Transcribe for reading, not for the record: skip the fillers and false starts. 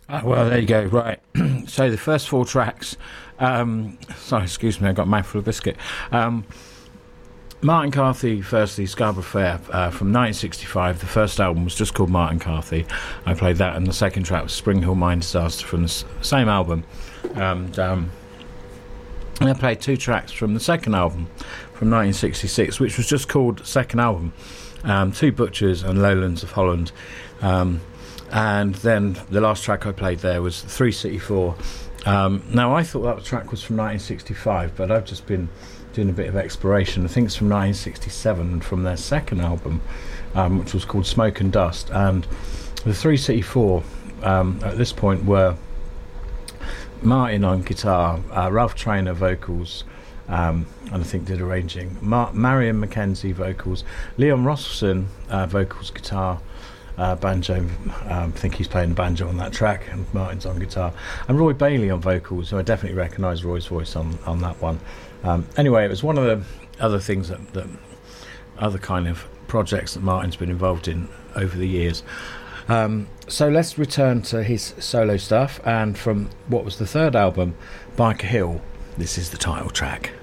Well, there you go. Right. So the first four tracks. Sorry, excuse me. I got a mouthful of biscuit. Martin Carthy, firstly, Scarborough Fair from 1965. The first album was just called Martin Carthy. I played that, and the second track was Spring Hill Mine Disaster from the same album. And I played two tracks from the second album from 1966, which was just called Second Album. Two Butchers and Lowlands of Holland. And then the last track I played there was 3 City 4. Now, I thought that track was from 1965, but I've just been doing a bit of exploration. I think it's from 1967 from their second album, which was called Smoke and Dust. And the 3 City 4 at this point were Martin on guitar, Ralph Trainer vocals, and I think did arranging, Marion McKenzie vocals, Leon Rosselson vocals, guitar, banjo. I think he's playing the banjo on that track, and Martin's on guitar, and Roy Bailey on vocals. So I definitely recognise Roy's voice on that one. Anyway, it was one of the other things that other kind of projects that Martin's been involved in over the years. So let's return to his solo stuff, and from what was the third album, Biker Hill, this is the title track.